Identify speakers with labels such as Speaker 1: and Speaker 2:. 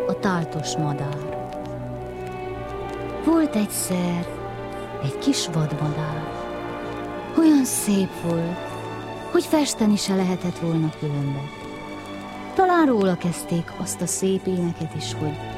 Speaker 1: a táltos madár. Volt egyszer egy kis vadmadár. Olyan szép volt, hogy festeni se lehetett volna különben. Talán róla kezdték azt a szép éneket is, hogy